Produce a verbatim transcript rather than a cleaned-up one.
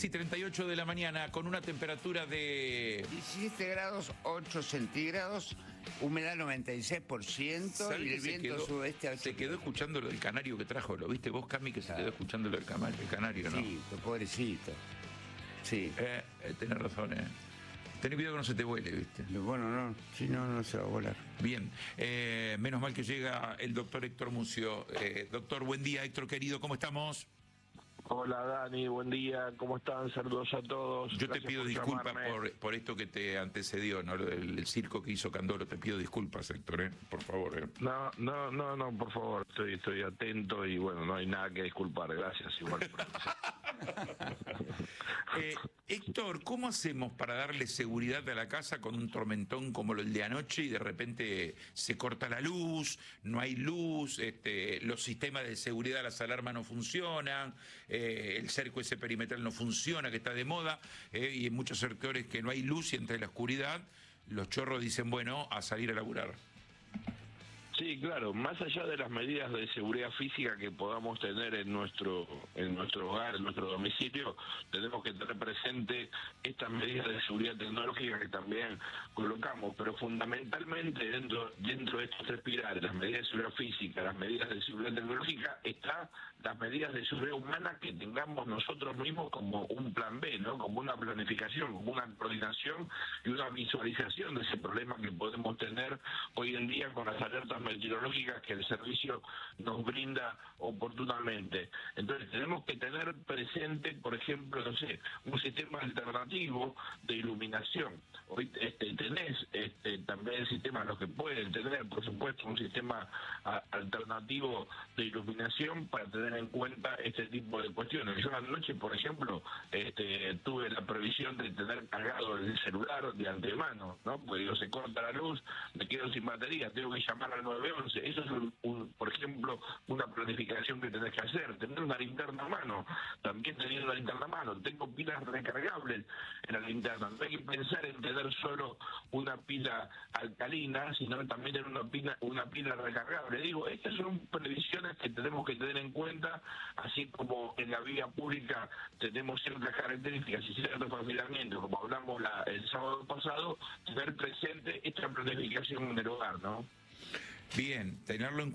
seis y treinta y ocho de la mañana con una temperatura de... diecisiete grados ocho centígrados, humedad noventa y seis por ciento y el viento quedó, sudeste a ocho. Se quedó escuchando lo del canario que trajo, ¿lo viste vos, Cami, que se quedó escuchando lo del canario, el canario, ¿no? Sí, pobrecito. Sí. Eh, eh, tenés razón, ¿eh? Tenés cuidado que no se te vuele, ¿viste? Bueno, no, si no, no se va a volar. Bien, eh, menos mal que llega el doctor Héctor Mucio. Eh, doctor, buen día, Héctor querido, ¿cómo estamos? Hola Dani, buen día, ¿cómo están? Saludos a todos. Yo Gracias te pido por disculpas llamarme. por, por esto que te antecedió, ¿no? El, el circo que hizo Candoro, te pido disculpas, Héctor, ¿eh? Por favor. ¿eh? No, no, no, no, por favor, estoy, estoy atento y bueno, no hay nada que disculpar, gracias igual. Por eh, Héctor, ¿cómo hacemos para darle seguridad a la casa con un tormentón como el de anoche y de repente se corta la luz, no hay luz, este, los sistemas de seguridad, las alarmas no funcionan, eh, el cerco ese perimetral no funciona, que está de moda, eh, y en muchos sectores que no hay luz y entre la oscuridad, los chorros dicen, bueno, a salir a laburar? Sí, claro, más allá de las medidas de seguridad física que podamos tener en nuestro en nuestro hogar, en nuestro domicilio, tenemos que tener presente estas medidas de seguridad tecnológica que también colocamos, pero fundamentalmente dentro dentro de estos tres pilares, las medidas de seguridad física, las medidas de seguridad tecnológica, están las medidas de seguridad humana que tengamos nosotros mismos como un plan B, ¿no? Como una planificación, como una coordinación y una visualización de ese problema que podemos tener hoy en día con las alertas meteorológicas que el servicio nos brinda oportunamente. Entonces tenemos que tener presente, por ejemplo, no sé, un sistema alternativo de iluminación. Hoy este, tenés este, también sistemas, los que pueden tener, por supuesto, un sistema a, alternativo de iluminación para tener en cuenta este tipo de cuestiones. Yo anoche, por ejemplo, este, tuve la previsión de tener cargado el celular de antemano, ¿no? Porque digo, se corta la luz, me quedo sin batería, tengo que llamar al nueve once. Eso es, un, un, por ejemplo, una planificación que tenés que hacer. Tener una linterna a mano, también teniendo una linterna a mano. Tengo pilas recargables en la linterna. No hay que pensar en tener solo una pila alcalina, sino también tener una pila, una pila recargable. Digo, estas son previsiones que tenemos que tener en cuenta, así como en la vía pública tenemos ciertas características y ciertos perfilamientos, como hablamos la, el sábado pasado, tener presente esta planificación en el hogar, ¿no? Bien, tenerlo en